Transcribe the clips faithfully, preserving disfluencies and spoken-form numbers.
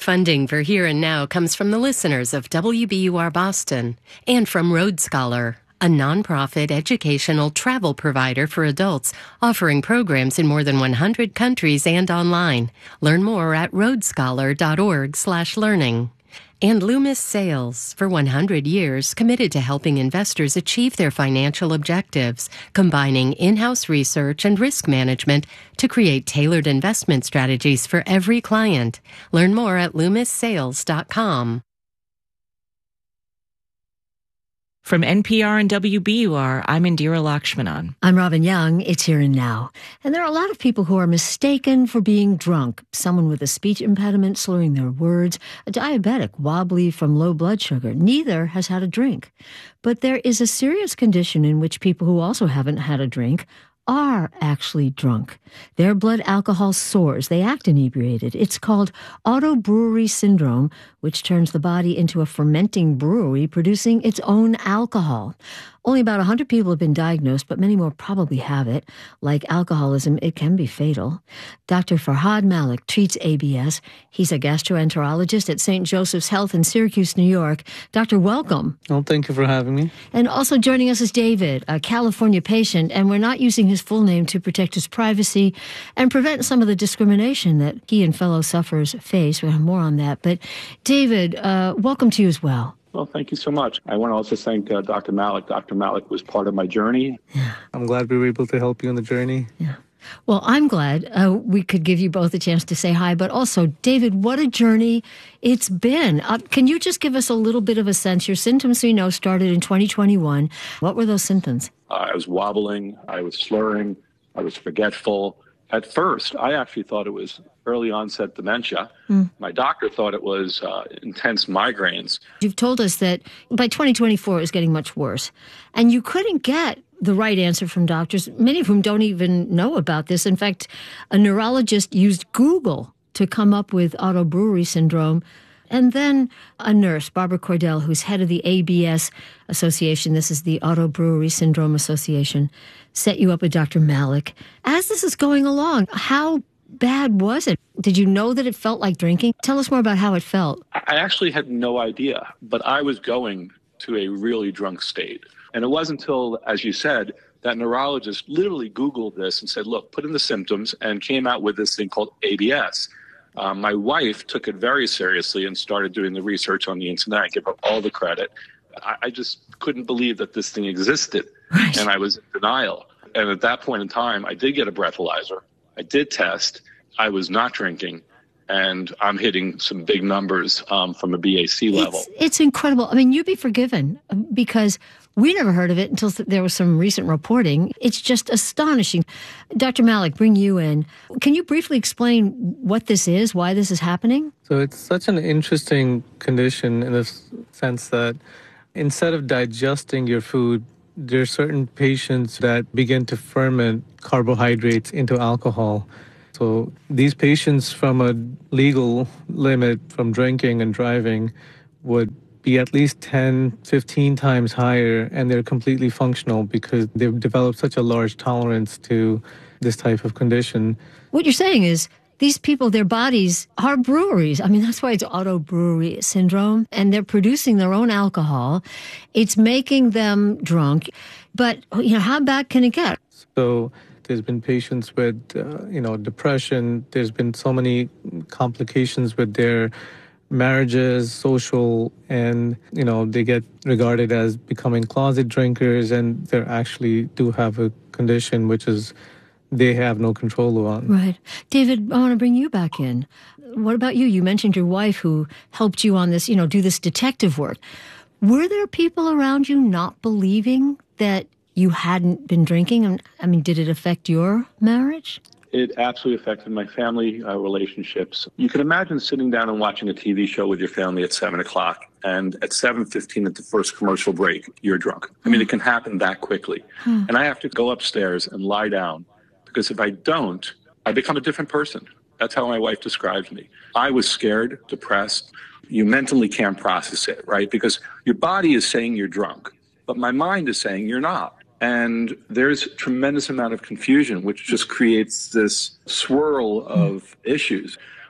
Funding for Here and Now comes from the listeners of W B U R Boston and from Road Scholar, a nonprofit educational travel provider for adults offering programs in more than one hundred countries and online. Learn more at roadscholar.org slash learning. And Loomis Sales, for one hundred years, committed to helping investors achieve their financial objectives, combining in-house research and risk management to create tailored investment strategies for every client. Learn more at loomis sales dot com. From N P R and W B U R, I'm Indira Lakshmanan. I'm Robin Young. It's Here and Now. And there are a lot of people who are mistaken for being drunk. Someone with a speech impediment slurring their words, a diabetic wobbly from low blood sugar. Neither has had a drink. But there is a serious condition in which people who also haven't had a drink are actually drunk. Their blood alcohol soars. They act inebriated. It's called autobrewery syndrome, which turns the body into a fermenting brewery producing its own alcohol. Only about one hundred people have been diagnosed, but many more probably have it. Like alcoholism, it can be fatal. Doctor Farhad Malik treats A B S. He's a gastroenterologist at Saint Joseph's Health in Syracuse, New York. Doctor, welcome. Well, thank you for having me. And also joining us is David, a California patient, and we're not using his full name to protect his privacy and prevent some of the discrimination that he and fellow sufferers face. We'll have more on that. But David, uh, welcome to you as well. Well, thank you so much. I want to also thank uh, Doctor Malik. Doctor Malik was part of my journey. Yeah. I'm glad we were able to help you on the journey. Yeah. Well, I'm glad uh, we could give you both a chance to say hi, but also, David, what a journey it's been. Uh, can you just give us a little bit of a sense? Your symptoms, we know, started in twenty twenty-one. What were those symptoms? Uh, I was wobbling. I was slurring. I was forgetful. At first, I actually thought it was early onset dementia. Mm. My doctor thought it was uh, intense migraines. You've told us that by twenty twenty-four it was getting much worse, and you couldn't get the right answer from doctors, many of whom don't even know about this. In fact, a neurologist used Google to come up with autobrewery syndrome. And then a nurse, Barbara Cordell, who's head of the A B S Association, this is the Autobrewery Syndrome Association, set you up with Doctor Malik. As this is going along, how bad was it? Did you know that it felt like drinking? Tell us more about how it felt. I actually had no idea, but I was going to a really drunk state. And it wasn't until, as you said, that neurologist literally Googled this and said, look, put in the symptoms, and came out with this thing called A B S. Um, my wife took it very seriously and started doing the research on the internet. I give her all the credit. I, I just couldn't believe that this thing existed, right. And I was in denial. And at that point in time, I did get a breathalyzer. I did test. I was not drinking, and I'm hitting some big numbers um, from a B A C level. It's, it's incredible. I mean, you'd be forgiven because we never heard of it until there was some recent reporting. It's just astonishing. Doctor Malik, bring you in. Can you briefly explain what this is, why this is happening? So it's such an interesting condition in the sense that instead of digesting your food, there are certain patients that begin to ferment carbohydrates into alcohol. So these patients, from a legal limit from drinking and driving, would be at least ten, fifteen times higher, and they're completely functional because they've developed such a large tolerance to this type of condition. What you're saying is these people, their bodies are breweries. I mean, that's why it's autobrewery syndrome, and they're producing their own alcohol. It's making them drunk. But, you know, how bad can it get? So there's been patients with, uh, you know, depression. There's been so many complications with their marriages, social, and, you know, they get regarded as becoming closet drinkers, and they actually do have a condition which is they have no control on. Right. David, I want to bring you back in. What about you? You mentioned your wife who helped you on this, you know, do this detective work. Were there people around you not believing that you hadn't been drinking? I mean, did it affect your marriage? It absolutely affected my family uh, relationships. You can imagine sitting down and watching a T V show with your family at seven o'clock, and at seven fifteen at the first commercial break, you're drunk. I mean, it can happen that quickly. Hmm. And I have to go upstairs and lie down, because if I don't, I become a different person. That's how my wife describes me. I was scared, depressed. You mentally can't process it, right? Because your body is saying you're drunk, but my mind is saying you're not. And there's a tremendous amount of confusion, which just creates this swirl of issues.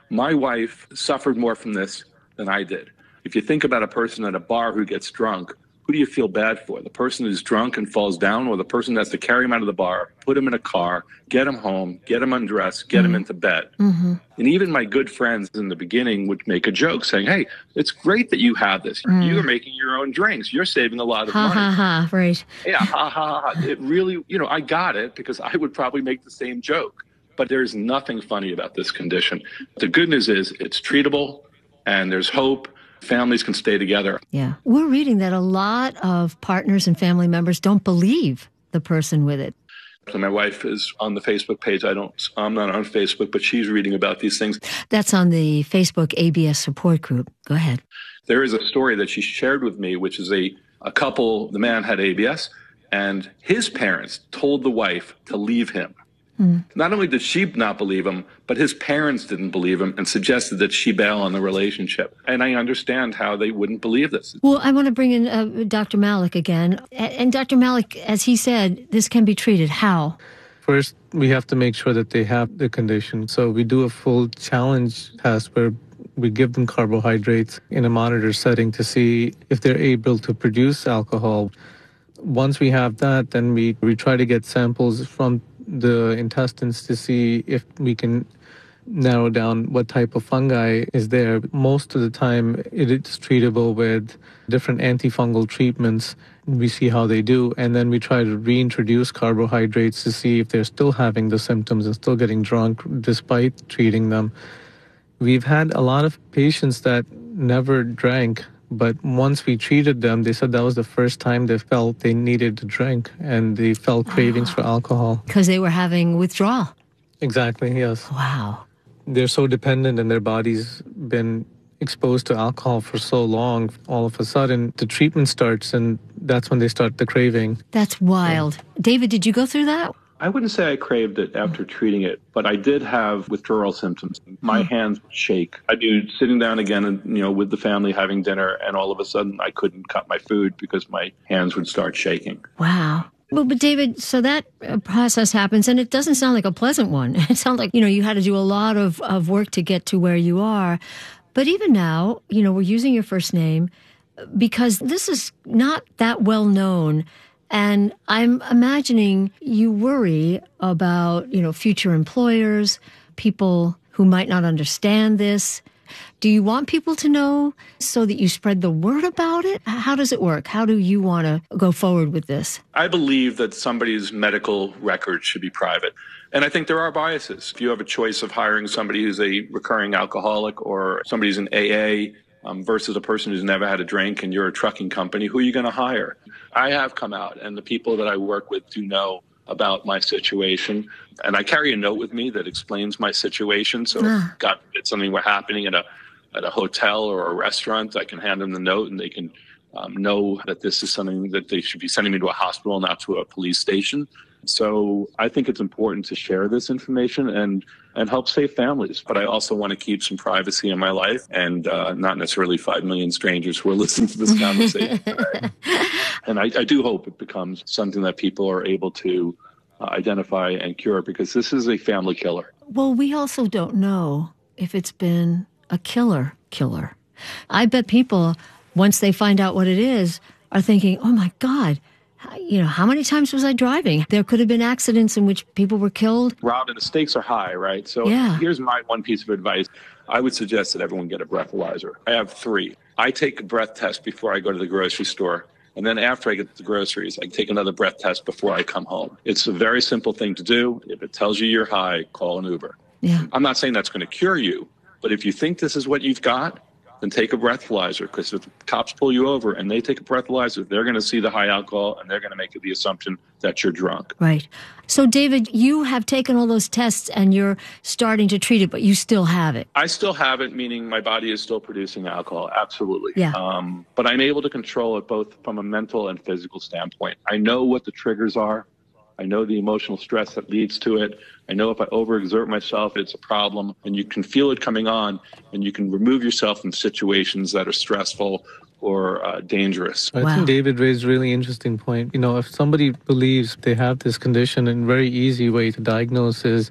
My wife suffered more from this than I did. If you think about a person at a bar who gets drunk, who do you feel bad for? The person who's drunk and falls down, or the person that has to carry him out of the bar, put him in a car, get him home, get him undressed, get mm-hmm. him into bed? Mm-hmm. And even my good friends in the beginning would make a joke saying, hey, it's great that you have this. Mm. You're making your own drinks. You're saving a lot of ha, money. Ha, ha, right. Yeah, ha, ha, ha. It really, you know, I got it because I would probably make the same joke. But there's nothing funny about this condition. The good news is it's treatable and there's hope. Families can stay together. Yeah. We're reading that a lot of partners and family members don't believe the person with it. So my wife is on the Facebook page. I don't, I'm not on Facebook, but she's reading about these things. That's on the Facebook A B S support group. Go ahead. There is a story that she shared with me, which is a, a couple, the man had A B S, and his parents told the wife to leave him. Hmm. Not only did she not believe him, but his parents didn't believe him and suggested that she bail on the relationship. And I understand how they wouldn't believe this. Well, I want to bring in uh, Doctor Malik again. And Doctor Malik, as he said, this can be treated. How? First, we have to make sure that they have the condition. So we do a full challenge test where we give them carbohydrates in a monitor setting to see if they're able to produce alcohol. Once we have that, then we, we try to get samples from the intestines to see if we can narrow down what type of fungi is there. Most of the time, it is treatable with different antifungal treatments. We see how they do, and then we try to reintroduce carbohydrates to see if they're still having the symptoms and still getting drunk despite treating them. We've had a lot of patients that never drank, but once we treated them, they said that was the first time they felt they needed to drink and they felt cravings oh, for alcohol. Because they were having withdrawal. Exactly, yes. Wow. They're so dependent and their body's been exposed to alcohol for so long. All of a sudden, the treatment starts and that's when they start the craving. That's wild. Yeah. David, did you go through that? I wouldn't say I craved it after treating it, but I did have withdrawal symptoms. My mm. hands would shake. I'd be sitting down again and, you know, with the family having dinner, and all of a sudden I couldn't cut my food because my hands would start shaking. Wow. Well, but David, so that process happens, and it doesn't sound like a pleasant one. It sounds like, you know, you had to do a lot of, of work to get to where you are. But even now, you know, we're using your first name because this is not that well known. And I'm imagining you worry about, you know, future employers, people who might not understand this. Do you want people to know so that you spread the word about it? How does it work? How do you want to go forward with this? I believe that somebody's medical record should be private. And I think there are biases. If you have a choice of hiring somebody who's a recurring alcoholic or somebody who's in A A, Um, versus a person who's never had a drink and you're a trucking company, who are you going to hire? I have come out, and the people that I work with do know about my situation. And I carry a note with me that explains my situation. So ah. if God forbid something were happening at a at a hotel or a restaurant, I can hand them the note and they can um, know that this is something that they should be sending me to a hospital, not to a police station. So I think it's important to share this information and and help save families. But I also want to keep some privacy in my life and uh, not necessarily five million strangers who are listening to this conversation today. And I, I do hope it becomes something that people are able to uh, identify and cure, because this is a family killer. Well, we also don't know if it's been a killer killer. I bet people, once they find out what it is, are thinking, oh my God, you know, how many times was I driving? There could have been accidents in which people were killed. Robin, the stakes are high, right? So yeah. Here's my one piece of advice. I would suggest that everyone get a breathalyzer. I have three. I take a breath test before I go to the grocery store. And then after I get to the groceries, I take another breath test before I come home. It's a very simple thing to do. If it tells you you're high, call an Uber. Yeah. I'm not saying that's going to cure you, but if you think this is what you've got, then take a breathalyzer, because if the cops pull you over and they take a breathalyzer, they're going to see the high alcohol and they're going to make the assumption that you're drunk. Right. So, David, you have taken all those tests and you're starting to treat it, but you still have it. I still have it, meaning my body is still producing alcohol. Absolutely. Yeah. Um, but I'm able to control it both from a mental and physical standpoint. I know what the triggers are. I know the emotional stress that leads to it. I know if I overexert myself, it's a problem. And you can feel it coming on, and you can remove yourself from situations that are stressful or uh, dangerous. I wow. think David raised a really interesting point. You know, if somebody believes they have this condition, a very easy way to diagnose is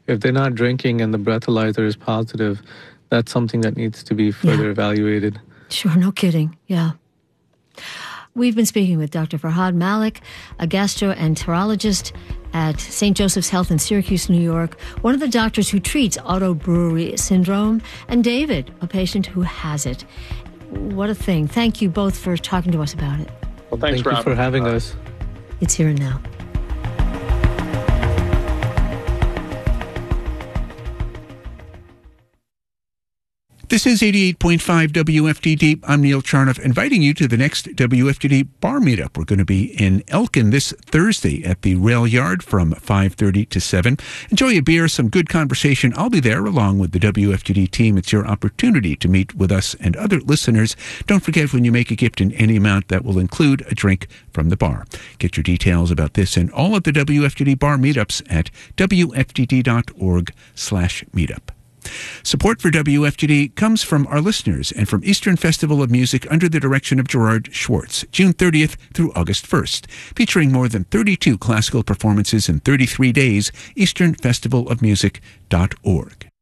If they're not drinking and the breathalyzer is positive, that's something that needs to be further yeah. evaluated. Sure, no kidding. Yeah. We've been speaking with Doctor Farhad Malik, a gastroenterologist at Saint Joseph's Health in Syracuse, New York, one of the doctors who treats autobrewery syndrome, and David, a patient who has it. What a thing. Thank you both for talking to us about it. Well, thanks Thank for, you for having uh, us. It's Here and Now. This is eighty-eight point five W F D D. I'm Neil Charnoff, inviting you to the next W F D D bar meetup. We're going to be in Elkin this Thursday at the Rail Yard from five thirty to seven. Enjoy a beer, some good conversation. I'll be there along with the W F D D team. It's your opportunity to meet with us and other listeners. Don't forget, when you make a gift in any amount, that will include a drink from the bar. Get your details about this and all of the W F D D bar meetups at W F D D dot org slash meetup. Support for W F D D comes from our listeners and from Eastern Festival of Music under the direction of Gerard Schwartz, June thirtieth through August first, featuring more than thirty-two classical performances in thirty-three days, eastern festival of music dot org.